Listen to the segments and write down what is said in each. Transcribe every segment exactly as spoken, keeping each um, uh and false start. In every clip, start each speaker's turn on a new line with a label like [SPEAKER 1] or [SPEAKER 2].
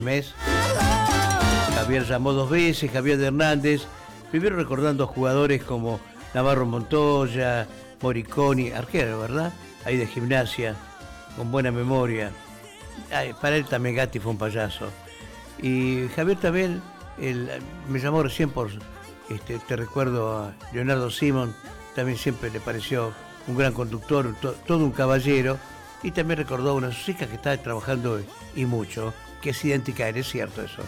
[SPEAKER 1] mes. Javier llamó dos veces, Javier de Hernández, primero recordando a jugadores como Navarro Montoya, Moriconi, arquero, ¿verdad? Ahí de Gimnasia, con buena memoria. Ay, para él también Gatti fue un payaso. Y Javier también, el, me llamó recién por, este, te recuerdo a Leonardo Simon, también siempre le pareció un gran conductor, to, todo un caballero, y también recordó a una de sus hijas que estaba trabajando y mucho, que es idéntica a él, es cierto eso.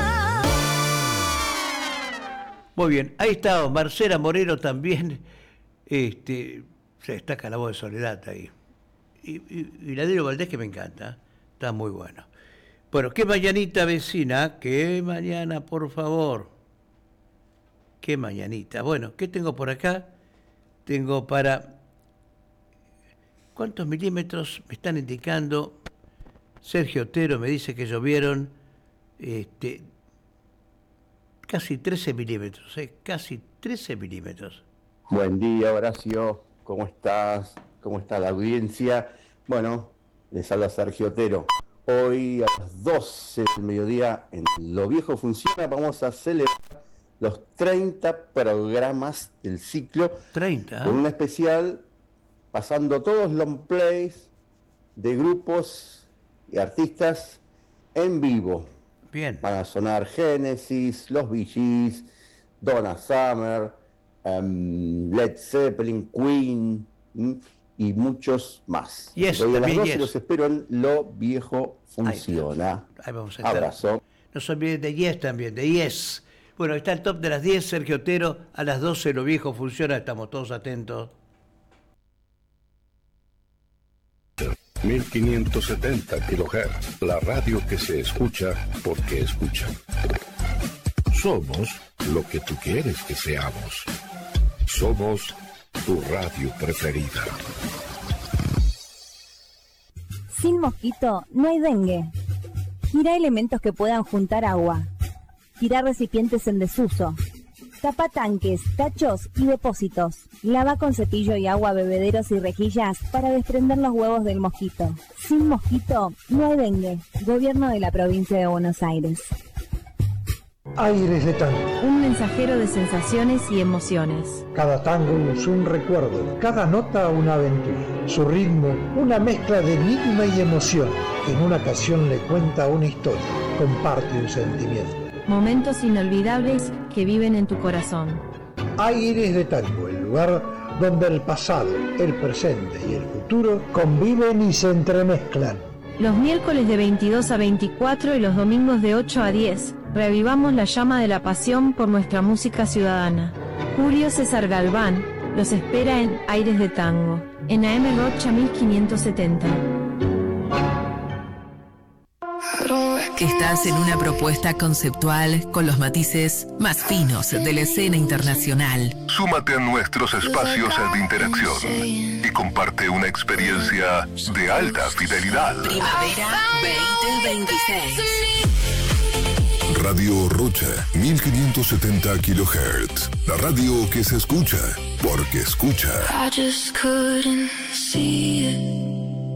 [SPEAKER 1] Muy bien, ahí está Marcela Moreno también, este, se destaca la voz de Soledad ahí. Y, y, y Ladero Valdés, que me encanta, está muy bueno. Bueno, qué mañanita vecina, qué mañana, por favor. Qué mañanita. Bueno, ¿qué tengo por acá? Tengo para... ¿Cuántos milímetros me están indicando? Sergio Otero me dice que llovieron este, casi trece milímetros, ¿eh? Casi trece milímetros.
[SPEAKER 2] Buen día, Horacio. ¿Cómo estás? ¿Cómo está la audiencia? Bueno, les habla Sergio Otero. Hoy a las doce del mediodía en Lo Viejo Funciona vamos a celebrar los treinta programas del ciclo.
[SPEAKER 1] treinta.
[SPEAKER 2] Con un especial pasando todos los long plays de grupos y artistas en vivo.
[SPEAKER 1] Bien.
[SPEAKER 2] Van a sonar Genesis, Los Bee Gees, Donna Summer, um, Led Zeppelin, Queen um, y muchos más.
[SPEAKER 1] Yes,
[SPEAKER 2] Hoy a las doce
[SPEAKER 1] yes.
[SPEAKER 2] los espero en Lo Viejo Funciona.
[SPEAKER 1] Ahí, ahí vamos a estar.
[SPEAKER 2] Abrazo.
[SPEAKER 1] No se olviden de Yes también, de Yes. Bueno, está el top de las diez, Sergio Otero. A las doce Lo Viejo Funciona, estamos todos atentos.
[SPEAKER 3] mil quinientos setenta kilohertz, la radio que se escucha porque escucha. Somos lo que tú quieres que seamos. Somos tu radio preferida.
[SPEAKER 4] Sin mosquito no hay dengue. Gira elementos que puedan juntar agua. Tira recipientes en desuso. Tapa tanques, tachos y depósitos. Lava con cepillo y agua bebederos y rejillas para desprender los huevos del mosquito. Sin mosquito no hay dengue. Gobierno de la provincia de Buenos Aires.
[SPEAKER 5] Aires de tango.
[SPEAKER 6] Un mensajero de sensaciones y emociones.
[SPEAKER 5] Cada tango es un recuerdo, cada nota una aventura. Su ritmo, una mezcla de enigma y emoción. En una canción le cuenta una historia, comparte un sentimiento.
[SPEAKER 6] Momentos inolvidables que viven en tu corazón.
[SPEAKER 5] Aires de tango, el lugar donde el pasado, el presente y el futuro conviven y se entremezclan.
[SPEAKER 6] Los miércoles de veintidós a veinticuatro y los domingos de ocho a diez, revivamos la llama de la pasión por nuestra música ciudadana. Julio César Galván los espera en Aires de Tango, en A M Rocha mil quinientos setenta.
[SPEAKER 7] Estás en una propuesta conceptual con los matices más finos de la escena internacional.
[SPEAKER 3] Súmate a nuestros espacios de interacción y comparte una experiencia de alta fidelidad.
[SPEAKER 7] Primavera veinte veintiséis.
[SPEAKER 3] Radio Rocha, mil quinientos setenta kilohertz. La radio que se escucha porque escucha.
[SPEAKER 8] I just couldn't see it.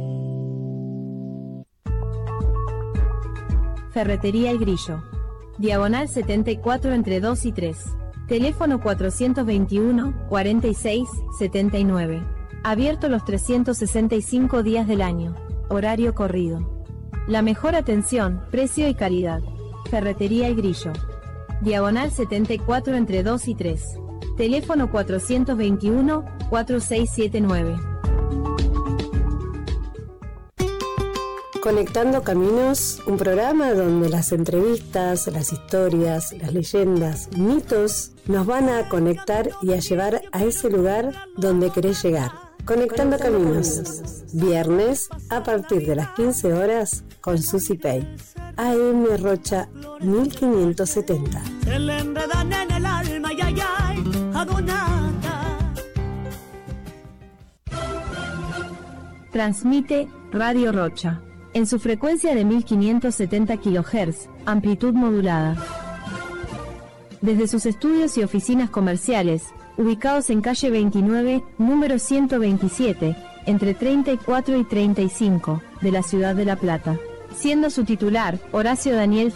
[SPEAKER 6] Ferretería El Grillo. Diagonal setenta y cuatro entre dos y tres. Teléfono cuatrocientos veintiuno, cuarenta y seis, setenta y nueve. Abierto los trescientos sesenta y cinco días del año. Horario corrido. La mejor atención, precio y calidad. Ferretería El Grillo. Diagonal setenta y cuatro entre dos y tres. Teléfono cuatrocientos veintiuno, cuarenta y seis setenta y nueve.
[SPEAKER 9] Conectando Caminos, un programa donde las entrevistas, las historias, las leyendas, mitos nos van a conectar y a llevar a ese lugar donde querés llegar. Conectando Caminos, viernes a partir de las quince horas con Susi Pay. A M Rocha mil quinientos setenta.
[SPEAKER 10] Se le enredan en el alma, ay, ay, ay, a Donata.
[SPEAKER 6] Transmite Radio Rocha. En su frecuencia de mil quinientos setenta kilohertz, amplitud modulada. Desde sus estudios y oficinas comerciales, ubicados en calle veintinueve, número ciento veintisiete, entre treinta y cuatro y treinta y cinco, de la ciudad de La Plata. Siendo su titular, Horacio Daniel